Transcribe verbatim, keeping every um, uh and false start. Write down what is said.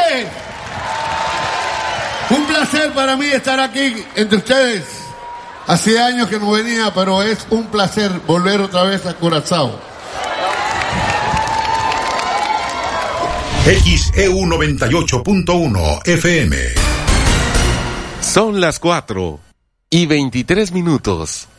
ustedes. Un placer para mí estar aquí entre ustedes. Hace años que no venía, pero es un placer volver otra vez a Curazao. X E U noventa y ocho punto uno F M. Son las cuatro y veintitrés minutos.